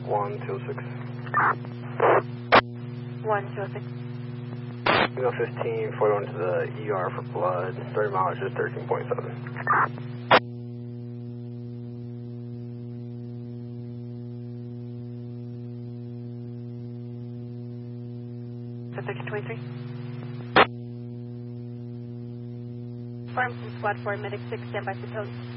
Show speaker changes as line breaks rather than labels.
1206.
1206.
Signal 15, 41 to the ER for blood. 30 mileage is 13.7.
So 1323. Farmington Squad 4, Medic 6, standby for towing.